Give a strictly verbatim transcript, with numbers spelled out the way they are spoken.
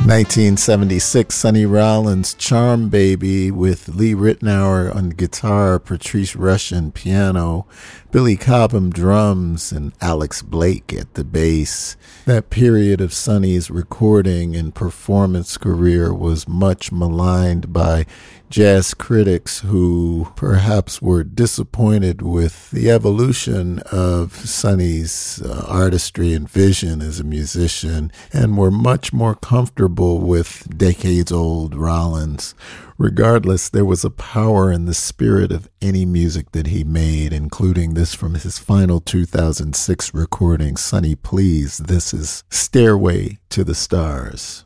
nineteen seventy-six, Sonny Rollins' Charm Baby with Lee Ritenour on guitar, Patrice Rushen piano, Billy Cobham drums, and Alex Blake at the bass. That period of Sonny's recording and performance career was much maligned by jazz critics who perhaps were disappointed with the evolution of Sonny's uh, artistry and vision as a musician, and were much more comfortable with decades-old Rollins. Regardless, there was a power in the spirit of any music that he made, including this from his final two thousand six recording, Sonny Please. This is Stairway to the Stars.